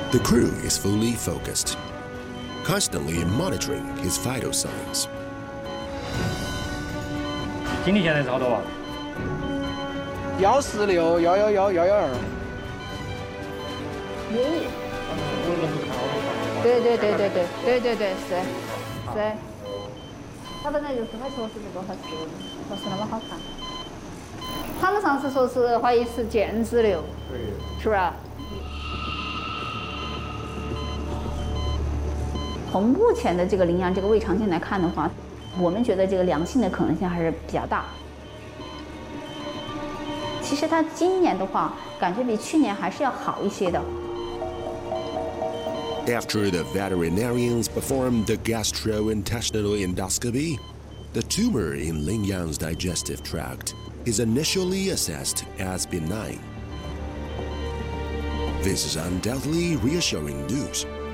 The crew is fully focused, constantly monitoring his vital signs. 精力现在是好多啊 ？146、111、112。 对，是。他本来就是他说是这个，不是那么好看。他们上次说是怀疑是腱子瘤，是不是？从目前的这个羚羊这个胃肠镜来看的话，我们觉得这个良性的可能性还是比较大。其实他今年的话，感觉比去年还是要好一些的。 After the veterinarians performed the gastrointestinal endoscopy, the tumor in Ling Yang's digestive tract is initially assessed as benign. This is undoubtedly reassuring news.